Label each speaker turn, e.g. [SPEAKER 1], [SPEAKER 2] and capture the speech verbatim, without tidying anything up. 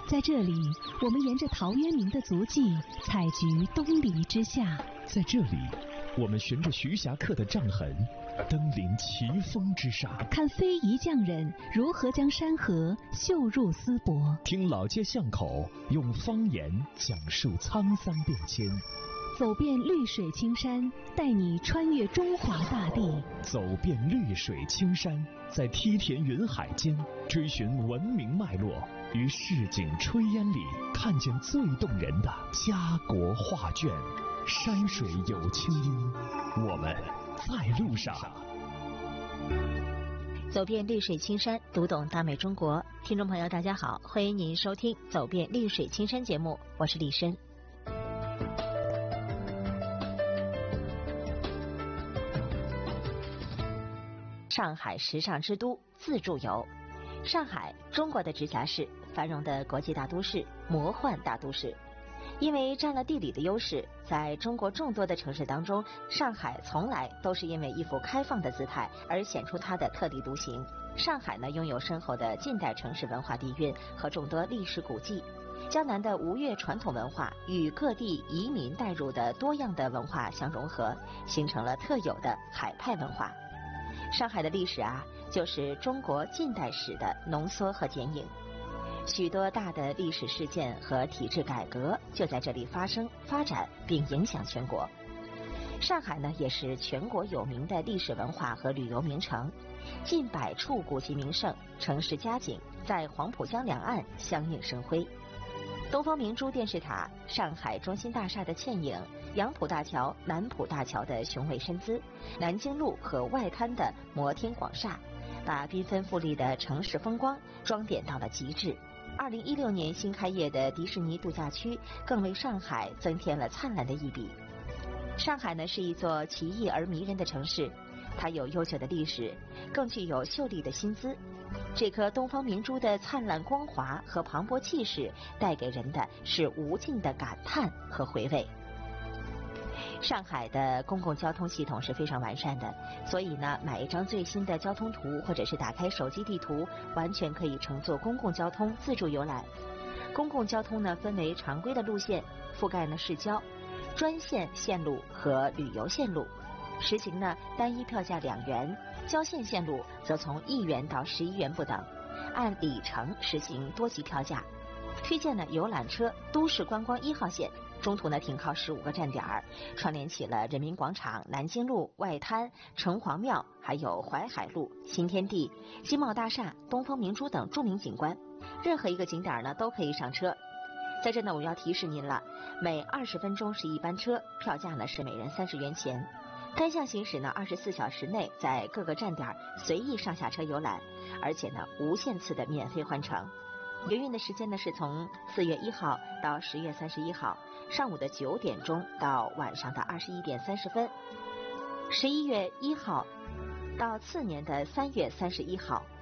[SPEAKER 1] 在这里，我们沿着陶渊明的足迹，采菊东篱之下。
[SPEAKER 2] 在这里，我们循着徐霞客的杖痕，登临奇峰之上，
[SPEAKER 1] 看非遗匠人如何将山河绣入丝帛，
[SPEAKER 2] 听老街巷口用方言讲述沧桑变迁，
[SPEAKER 1] 走遍绿水青山，带你穿越中华大地。
[SPEAKER 2] 走遍绿水青山，在梯田云海间追寻文明脉络，于市井炊烟里看见最动人的家国画卷。山水有清音，我们在路上。
[SPEAKER 3] 走遍绿水青山，读懂大美中国。听众朋友大家好，欢迎您收听走遍绿水青山节目，我是李申。上海时尚之都自助游。上海，中国的直辖市，繁荣的国际大都市，魔幻大都市。因为占了地理的优势，在中国众多的城市当中，上海从来都是因为一副开放的姿态而显出它的特立独行。上海呢，拥有深厚的近代城市文化底蕴和众多历史古迹，江南的吴越传统文化与各地移民带入的多样的文化相融合，形成了特有的海派文化。上海的历史啊，就是中国近代史的浓缩和剪影。许多大的历史事件和体制改革就在这里发生、发展，并影响全国。上海呢，也是全国有名的历史文化和旅游名城，近百处古迹名胜、城市佳景在黄浦江两岸相映生辉。东方明珠电视塔、上海中心大厦的倩影、杨浦大桥、南浦大桥的雄伟身姿、南京路和外滩的摩天广厦，把缤纷富丽的城市风光装点到了极致。二零一六年新开业的迪士尼度假区更为上海增添了灿烂的一笔。上海呢，是一座奇异而迷人的城市，它有悠久的历史，更具有秀丽的新姿。这颗东方明珠的灿烂光华和磅礴气势，带给人的是无尽的感叹和回味。上海的公共交通系统是非常完善的，所以呢，买一张最新的交通图，或者是打开手机地图，完全可以乘坐公共交通自助游览。公共交通呢，分为常规的路线，覆盖呢市郊、专线线路和旅游线路，实行呢单一票价两元，郊县线路则从一元到十一元不等，按里程实行多级票价。推荐呢游览车都市观光一号线，中途呢停靠十五个站点，串联起了人民广场、南京路、外滩、城隍庙，还有淮海路、新天地、金茂大厦、东方明珠等著名景观。任何一个景点呢都可以上车。在这呢，我要提示您了，每二十分钟是一班车，票价呢是每人三十元钱。单向行驶呢，二十四小时内在各个站点随意上下车游览，而且呢无限次的免费换乘。营运的时间呢是从四月一号到十月三十一号，上午的九点钟到晚上的二十一点三十分，十一月一号到次年的三月三十一号，